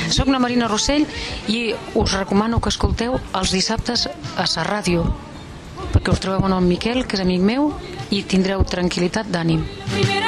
Soc la Marina Rossell i us recomano que escolteu els dissabtes a sa ràdio, perquè us trobeu amb en Miquel, que és amic meu, i tindreu tranquil·litat d'ànim.